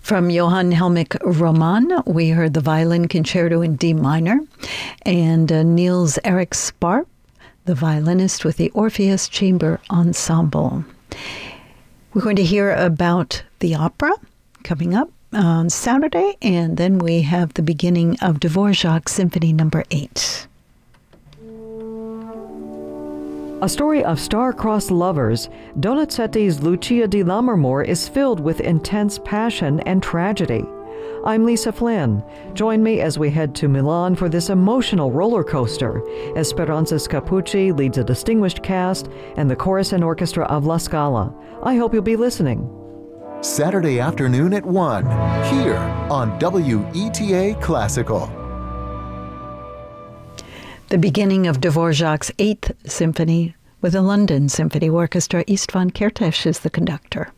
From Johann Helmich Roman, we heard the Violin Concerto in D minor, and Niels Erik Sparp, the violinist with the Orpheus Chamber Ensemble. We're going to hear about the opera coming up on Saturday, and then we have the beginning of Dvorak Symphony No. 8. A story of star-crossed lovers, Donizetti's Lucia di Lammermoor is filled with intense passion and tragedy. I'm Lisa Flynn. Join me as we head to Milan for this emotional roller coaster as Speranza Scapucci leads a distinguished cast and the chorus and orchestra of La Scala. I hope you'll be listening. Saturday afternoon at 1, here on WETA Classical. The beginning of Dvorak's 8th Symphony with the London Symphony Orchestra. Istvan Kertész is the conductor.